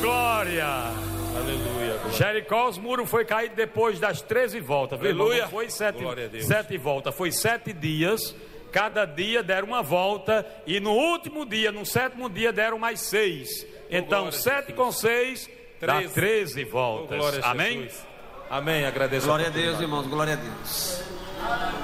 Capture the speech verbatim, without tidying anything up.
glória. Aleluia. Glória. Jericó, os muros foi caído depois das treze voltas. Aleluia. Não foi sete, Glória a Deus. sete voltas, foi sete dias. Cada dia deram uma volta. E no último dia, no sétimo dia, deram mais seis. Então, sete com seis dá treze voltas. Glória a Amém? Jesus. Amém. Agradeço. Glória a Deus, irmãos. Glória a Deus.